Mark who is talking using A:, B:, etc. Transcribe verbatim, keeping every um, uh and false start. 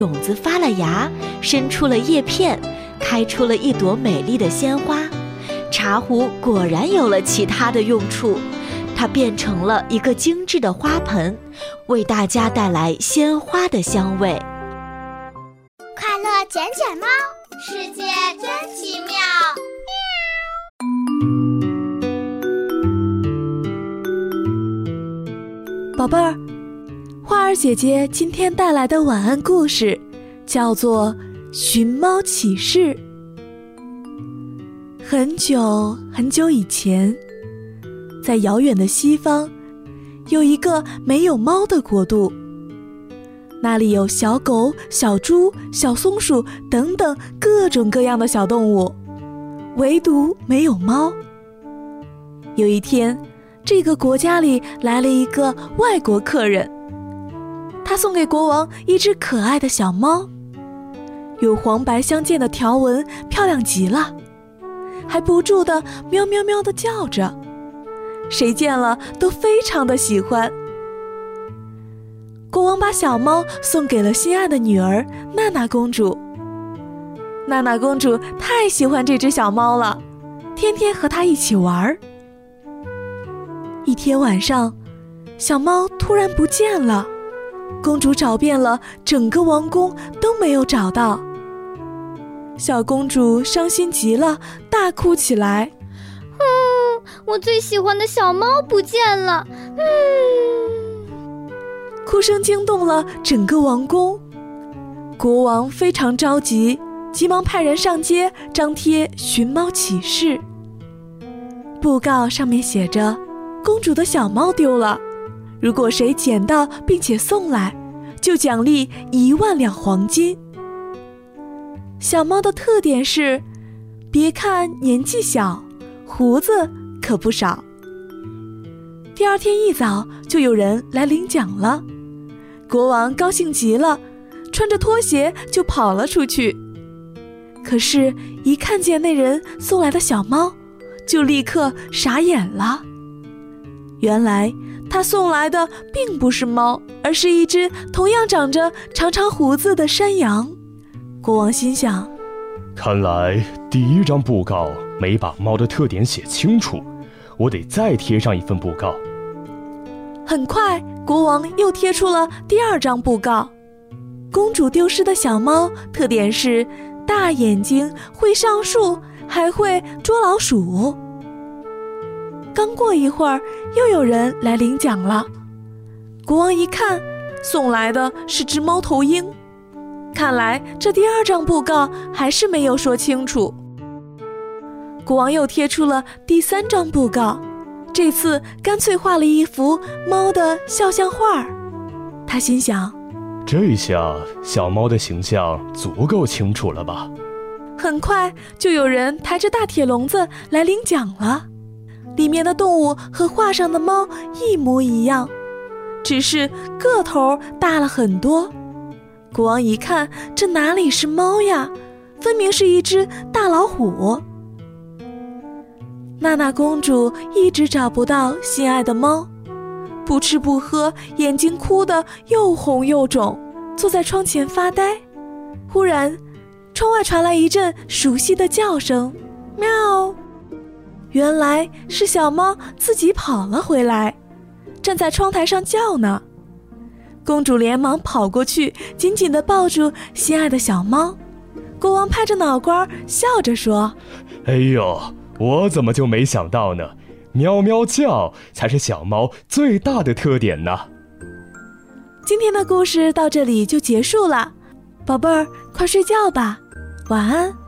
A: 种子发了芽，伸出了叶片，开出了一朵美丽的鲜花。茶壶果然有了其他的用处，它变成了一个精致的花盆，为大家带来鲜花的香味。
B: 快乐捡捡猫，世界真奇妙。
C: 宝贝儿，花儿姐姐今天带来的晚安故事叫做《寻猫启事》。很久很久以前，在遥远的西方，有一个没有猫的国度。那里有小狗、小猪、小松鼠等等各种各样的小动物，唯独没有猫。有一天，这个国家里来了一个外国客人，他送给国王一只可爱的小猫，有黄白相间的条纹，漂亮极了，还不住地喵喵喵地叫着，谁见了都非常的喜欢。国王把小猫送给了心爱的女儿娜娜公主。娜娜公主太喜欢这只小猫了，天天和它一起玩。一天晚上，小猫突然不见了，公主找遍了整个王宫都没有找到。小公主伤心极了，大哭起来。
D: 嗯，我最喜欢的小猫不见了。嗯，
C: 哭声惊动了整个王宫，国王非常着急，急忙派人上街张贴寻猫启事。布告上面写着，公主的小猫丢了，如果谁捡到并且送来，就奖励一万两黄金。小猫的特点是，别看年纪小，胡子可不少。第二天一早就有人来领奖了，国王高兴极了，穿着拖鞋就跑了出去。可是一看见那人送来的小猫，就立刻傻眼了。原来他送来的并不是猫，而是一只同样长着长长胡子的山羊。国王心想，
E: 看来第一张布告没把猫的特点写清楚，我得再贴上一份布告。
C: 很快，国王又贴出了第二张布告。公主丢失的小猫特点是大眼睛，会上树，还会捉老鼠。刚过一会儿，又有人来领奖了。国王一看，送来的是只猫头鹰。看来这第二张布告还是没有说清楚。国王又贴出了第三张布告，这次干脆画了一幅猫的肖像画。他心想，
E: 这下小猫的形象足够清楚了吧。
C: 很快就有人抬着大铁笼子来领奖了，里面的动物和画上的猫一模一样，只是个头大了很多。国王一看，这哪里是猫呀，分明是一只大老虎。娜娜公主一直找不到心爱的猫，不吃不喝，眼睛哭得又红又肿，坐在窗前发呆。忽然，窗外传来一阵熟悉的叫声，喵！原来是小猫自己跑了回来，站在窗台上叫呢。公主连忙跑过去，紧紧地抱住心爱的小猫。国王拍着脑瓜笑着说，
E: 哎呦，我怎么就没想到呢，喵喵叫才是小猫最大的特点呢。
C: 今天的故事到这里就结束了，宝贝儿，快睡觉吧，晚安。